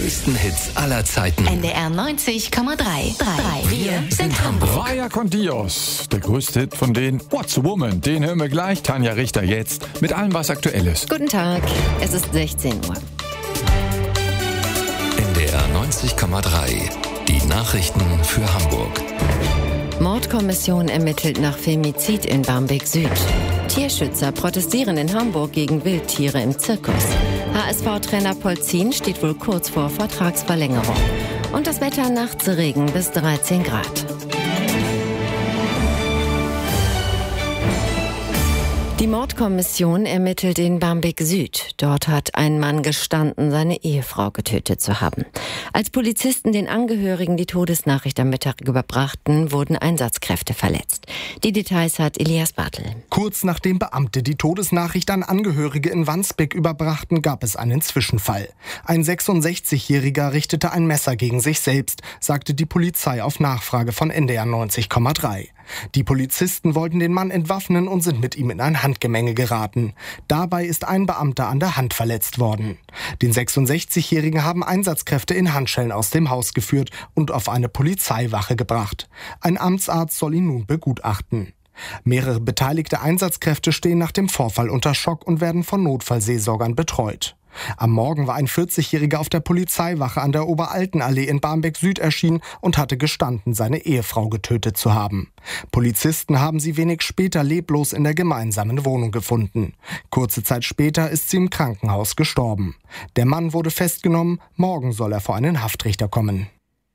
größten Hits aller Zeiten. NDR 90,3. Wir sind Hamburg. Vaya con Dios, der größte Hit von denen. What's a Woman? Den hören wir gleich. Tanja Richter jetzt mit allem, was aktuell ist. Guten Tag, es ist 16 Uhr. NDR 90,3. Die Nachrichten für Hamburg. Mordkommission ermittelt nach Femizid in Barmbek Süd. Tierschützer protestieren in Hamburg gegen Wildtiere im Zirkus. HSV-Trainer Polzin steht wohl kurz vor Vertragsverlängerung. Und das Wetter nachts Regen bis 13 Grad. Die Mordkommission ermittelt in Barmbek Süd. Dort hat ein Mann gestanden, seine Ehefrau getötet zu haben. Als Polizisten den Angehörigen die Todesnachricht am Mittag überbrachten, wurden Einsatzkräfte verletzt. Die Details hat Elias Bartel. Kurz nachdem Beamte die Todesnachricht an Angehörige in Wandsbek überbrachten, gab es einen Zwischenfall. Ein 66-Jähriger richtete ein Messer gegen sich selbst, sagte die Polizei auf Nachfrage von NDR 90,3. Die Polizisten wollten den Mann entwaffnen und sind mit ihm in ein Handgemenge geraten. Dabei ist ein Beamter an der Hand verletzt worden. Den 66-Jährigen haben Einsatzkräfte in Handschellen aus dem Haus geführt und auf eine Polizeiwache gebracht. Ein Amtsarzt soll ihn nun begutachten. Mehrere beteiligte Einsatzkräfte stehen nach dem Vorfall unter Schock und werden von Notfallseelsorgern betreut. Am Morgen war ein 40-Jähriger auf der Polizeiwache an der Oberaltenallee in Barmbek Süd erschienen und hatte gestanden, seine Ehefrau getötet zu haben. Polizisten haben sie wenig später leblos in der gemeinsamen Wohnung gefunden. Kurze Zeit später ist sie im Krankenhaus gestorben. Der Mann wurde festgenommen, morgen soll er vor einen Haftrichter kommen.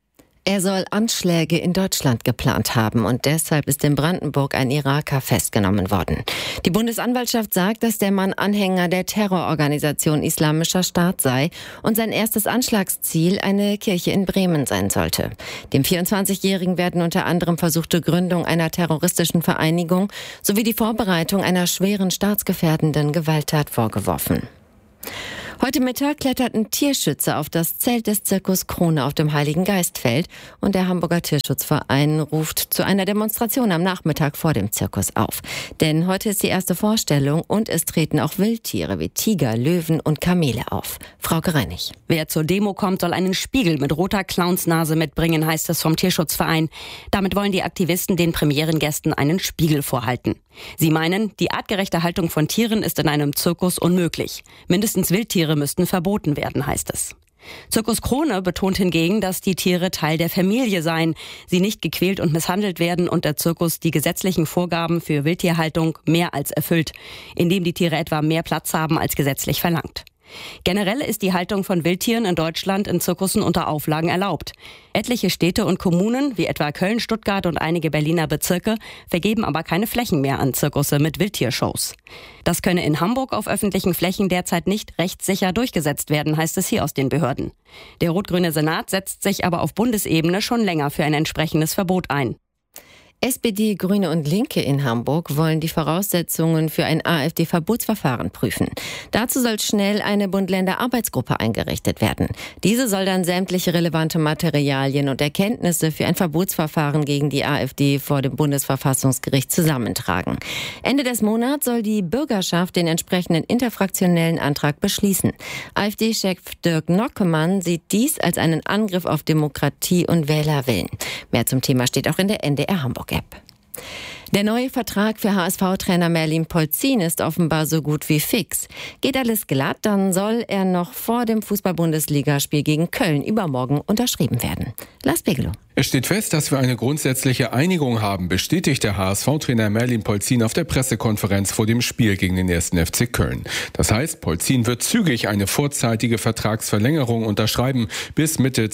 Er soll Anschläge in Deutschland geplant haben und deshalb ist in Brandenburg ein Iraker festgenommen worden. Die Bundesanwaltschaft sagt, dass der Mann Anhänger der Terrororganisation Islamischer Staat sei und sein erstes Anschlagsziel eine Kirche in Bremen sein sollte. Dem 24-Jährigen werden unter anderem versuchte Gründung einer terroristischen Vereinigung sowie die Vorbereitung einer schweren staatsgefährdenden Gewalttat vorgeworfen. Heute Mittag kletterten Tierschützer auf das Zelt des Zirkus Krone auf dem Heiligen Geistfeld und der Hamburger Tierschutzverein ruft zu einer Demonstration am Nachmittag vor dem Zirkus auf. Denn heute ist die erste Vorstellung und es treten auch Wildtiere wie Tiger, Löwen und Kamele auf. Frauke Reinig. Wer zur Demo kommt, soll einen Spiegel mit roter Clownsnase mitbringen, heißt es vom Tierschutzverein. Damit wollen die Aktivisten den Premierengästen einen Spiegel vorhalten. Sie meinen, die artgerechte Haltung von Tieren ist in einem Zirkus unmöglich. Mindestens Wildtiere müssten verboten werden, heißt es. Zirkus Krone betont hingegen, dass die Tiere Teil der Familie seien, sie nicht gequält und misshandelt werden und der Zirkus die gesetzlichen Vorgaben für Wildtierhaltung mehr als erfüllt, indem die Tiere etwa mehr Platz haben als gesetzlich verlangt. Generell ist die Haltung von Wildtieren in Deutschland in Zirkussen unter Auflagen erlaubt. Etliche Städte und Kommunen, wie etwa Köln, Stuttgart und einige Berliner Bezirke, vergeben aber keine Flächen mehr an Zirkusse mit Wildtiershows. Das könne in Hamburg auf öffentlichen Flächen derzeit nicht rechtssicher durchgesetzt werden, heißt es hier aus den Behörden. Der rot-grüne Senat setzt sich aber auf Bundesebene schon länger für ein entsprechendes Verbot ein. SPD, Grüne und Linke in Hamburg wollen die Voraussetzungen für ein AfD-Verbotsverfahren prüfen. Dazu soll schnell eine Bund-Länder-Arbeitsgruppe eingerichtet werden. Diese soll dann sämtliche relevante Materialien und Erkenntnisse für ein Verbotsverfahren gegen die AfD vor dem Bundesverfassungsgericht zusammentragen. Ende des Monats soll die Bürgerschaft den entsprechenden interfraktionellen Antrag beschließen. AfD-Chef Dirk Nockemann sieht dies als einen Angriff auf Demokratie und Wählerwillen. Mehr zum Thema steht auch in der NDR Hamburg App. Der neue Vertrag für HSV-Trainer Merlin Polzin ist offenbar so gut wie fix. Geht alles glatt, dann soll er noch vor dem Fußball-Bundesligaspiel gegen Köln übermorgen unterschrieben werden. Lars Begelow. Es steht fest, dass wir eine grundsätzliche Einigung haben, bestätigt der HSV-Trainer Merlin Polzin auf der Pressekonferenz vor dem Spiel gegen den 1. FC Köln. Das heißt, Polzin wird zügig eine vorzeitige Vertragsverlängerung unterschreiben bis Mitte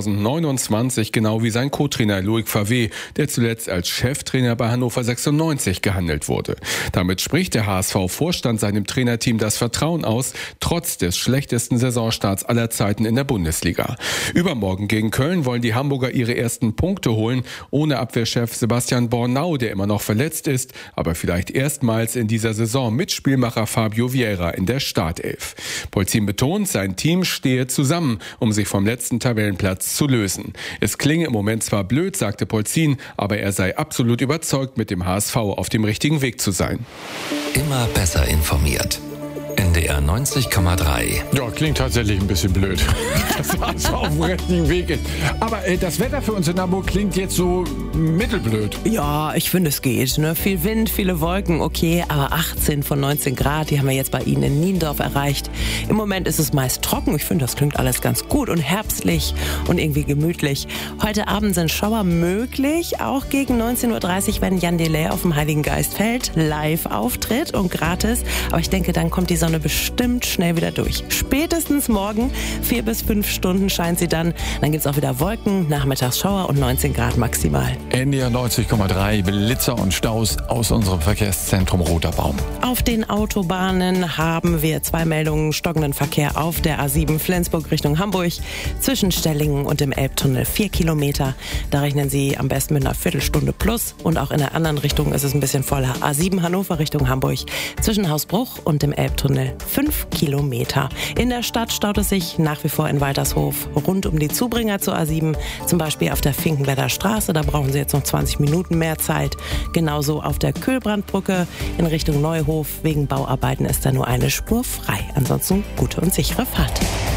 2029, genau wie sein Co-Trainer Loic Favre, der zuletzt als Cheftrainer bei Hannover 96 gehandelt wurde. Damit spricht der HSV-Vorstand seinem Trainerteam das Vertrauen aus, trotz des schlechtesten Saisonstarts aller Zeiten in der Bundesliga. Übermorgen gegen Köln wollen die Hamburger ihre ersten Punkte holen, ohne Abwehrchef Sebastian Bornau, der immer noch verletzt ist, aber vielleicht erstmals in dieser Saison mit Spielmacher Fabio Vieira in der Startelf. Polzin betont, sein Team stehe zusammen, um sich vom letzten Tabellenplatz zu lösen. Es klinge im Moment zwar blöd, sagte Polzin, aber er sei absolut überzeugt, mit dem HSV auf dem richtigen Weg zu sein. Immer besser informiert. NDR 90,3. Ja, klingt tatsächlich ein bisschen blöd, dass alles auf dem richtigen Weg ist. Aber das Wetter für uns in Hamburg klingt jetzt so mittelblöd. Ja, ich finde, es geht. Ne? Viel Wind, viele Wolken, okay, aber 18 von 19 Grad, die haben wir jetzt bei Ihnen in Niendorf erreicht. Im Moment ist es meist trocken. Ich finde, das klingt alles ganz gut und herbstlich und irgendwie gemütlich. Heute Abend sind Schauer möglich, auch gegen 19.30 Uhr, wenn Jan Delay auf dem Heiligen Geistfeld live auftritt und gratis. Aber ich denke, dann kommt die Sonne bestimmt schnell wieder durch. Spätestens morgen, 4 bis 5 Stunden scheint sie dann. Dann gibt es auch wieder Wolken, Nachmittagsschauer und 19 Grad maximal. NDR 90,3, Blitzer und Staus aus unserem Verkehrszentrum Roter Baum. Auf den Autobahnen haben wir 2 Meldungen stockenden Verkehr auf der A7 Flensburg Richtung Hamburg. Zwischen Stellingen und dem Elbtunnel 4 Kilometer. Da rechnen Sie am besten mit einer Viertelstunde plus. Und auch in der anderen Richtung ist es ein bisschen voller. A7 Hannover Richtung Hamburg. Zwischen Hausbruch und dem Elbtunnel 5 Kilometer. In der Stadt staut es sich nach wie vor in Waltershof rund um die Zubringer zur A7. Zum Beispiel auf der Finkenwerder Straße. Da brauchen Sie jetzt noch 20 Minuten mehr Zeit. Genauso auf der Kühlbrandbrücke in Richtung Neuhof. Wegen Bauarbeiten ist da nur eine Spur frei. Ansonsten gute und sichere Fahrt.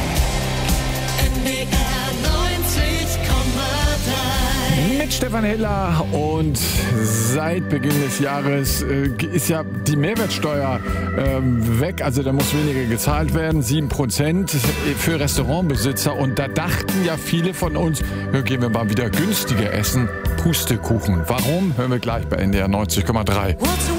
Mit Stefan Hiller, und seit Beginn des Jahres ist ja die Mehrwertsteuer weg, also da muss weniger gezahlt werden, 7% für Restaurantbesitzer, und da dachten ja viele von uns, gehen wir mal wieder günstiger essen, Pustekuchen. Warum? Hören wir gleich bei NDR 90,3.